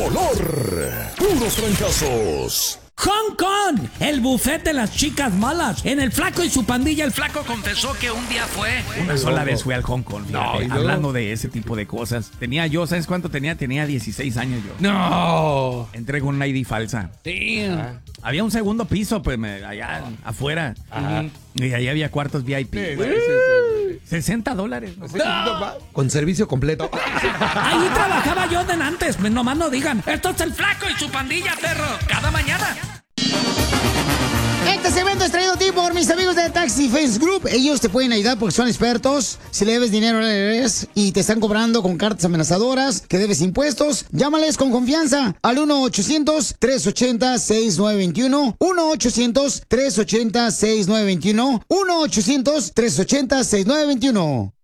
Olor. Puros trancazos. Hong Kong, el buffet de las chicas malas. En El Flaco y su pandilla, el Flaco confesó que un día fue. Una sola vez fui al Hong Kong, fíjate, hablando de ese tipo de cosas. ¿Sabes cuánto tenía? Tenía 16 años yo. No. Entré con una ID falsa. Damn. Había un segundo piso, pues, allá afuera. Ajá. Y ahí había cuartos VIP. $60. No. Con servicio completo. Ahí trabajaba yo antes. Nomás no digan. Esto es El Flaco y su pandilla, perro. Cada mañana. Este segmento es traído a ti por mis amigos de Taxi Face Group. Ellos te pueden ayudar porque son expertos. Si le debes dinero, le debes y te están cobrando con cartas amenazadoras, que debes impuestos, llámales con confianza al 1-800-380-6921. 1-800-380-6921. 1-800-380-6921.